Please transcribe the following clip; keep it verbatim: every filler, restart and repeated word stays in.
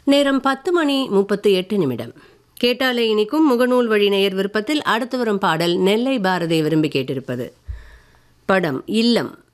நேரம் பத்து மணி முப்பத்தி எட்டு நிமிடம். கேட்டாலே இனிக்கும் முகநூல் வழி நேயர் விருப்பத்தில் அடுத்து வரும் பாடல் நெல்லை பாரதி விரும்பி கேட்டிருப்பது. படம் இல்லம்.